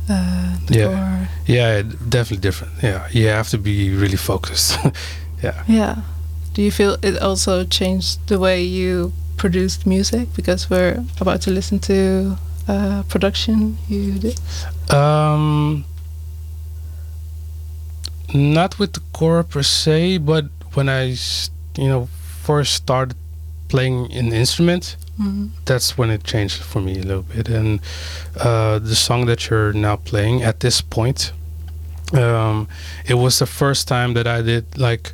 Yeah. Or Yeah, definitely different. Yeah, you have to be really focused. Yeah. yeah. Do you feel it also changed the way you produced music? Because we're about to listen to production you did. Not with the core per se, but when I, first started playing an instrument, that's when it changed for me a little bit. And the song that you're now playing at this point, it was the first time that I did like,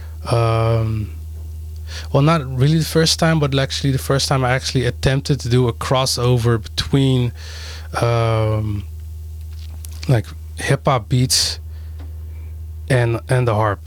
well, not really the first time, but actually the first time I actually attempted to do a crossover between like hip hop beats and the harp.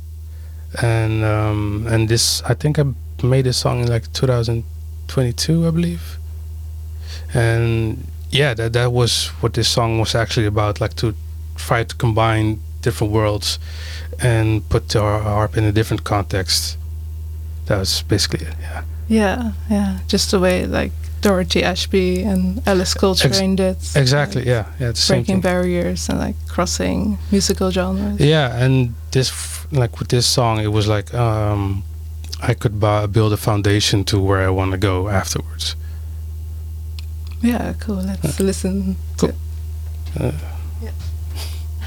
And this, I think I made this song in like 2022, I believe. And yeah, that was what this song was actually about, like to try to combine different worlds and put the harp in a different context. That was basically it. Yeah. Yeah. Just the way like Dorothy Ashby and Alice Coltrane did. Exactly. Like, Yeah. It's the same breaking thing. barriers and like crossing musical genres. Yeah, and this, like with this song, it was like I could build a foundation to where I want to go afterwards. Yeah, cool. Let's listen to Cool. it. Yeah.